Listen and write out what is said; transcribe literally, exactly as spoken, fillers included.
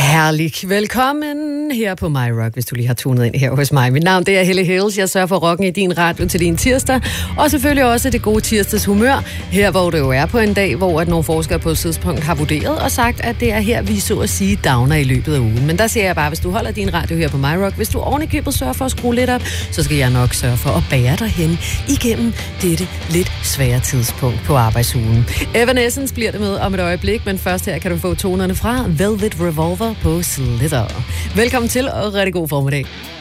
Herlig. Velkommen her på My Rock, hvis du lige har tunet ind her hos mig. Mit navn det er Helle Hills. Jeg sørger for rocken i din radio til din tirsdag. Og selvfølgelig også det gode tirsdags humør. Her hvor det jo er på en dag, hvor at nogle forskere på et tidspunkt har vurderet og sagt, at det er her, vi så at sige downer i løbet af ugen. Men der siger jeg bare, hvis du holder din radio her på My Rock, hvis du oven i købet sørger for at skrue lidt op, så skal jeg nok sørge for at bære dig hen igennem dette lidt svære tidspunkt på arbejdsugen. Evanescence bliver det med om et øjeblik, men først her kan du få tonerne fra Velvet Revolver på Slither. Velkommen til, og rigtig god formiddag.